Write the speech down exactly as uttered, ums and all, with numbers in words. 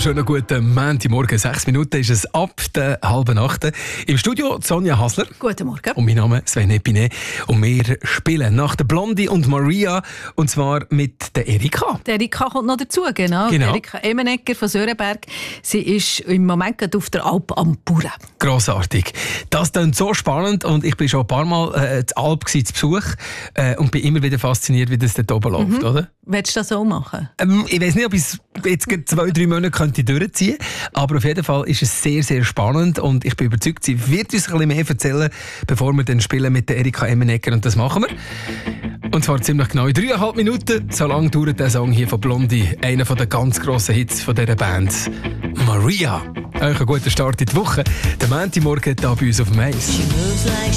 wunderschönen guten Montagmorgen. Sechs Minuten ist es ab der halben acht. Im Studio Sonja Hasler. Guten Morgen. Und mein Name ist Sven Epinet. Und wir spielen nach der Blondie und Maria. Und zwar mit der Erika. Die Erika kommt noch dazu, genau. genau. Erika Emenegger von Sörenberg. Sie ist im Moment gerade auf der Alp am Bauern. Grossartig. Das klingt so spannend. Und ich war schon ein paar Mal äh, zur Alp zu Besuch. Äh, und bin immer wieder fasziniert, wie das dort oben läuft, Mhm. oder? Willst du das so machen? Ähm, ich weiß nicht, ob ich es jetzt gerade zwei, drei Monate könnte durchziehen könnte, aber auf jeden Fall ist es sehr, sehr spannend und ich bin überzeugt, sie wird uns ein bisschen mehr erzählen, bevor wir dann spielen mit der Erika Emenegger, und das machen wir. Und zwar ziemlich genau in dreieinhalb Minuten. So lange dauert der Song hier von Blondie, einer der ganz grossen Hits von dieser Band. Maria. Euch einen guten Start in die Woche. Der Montagmorgen hier bei uns auf dem Eis.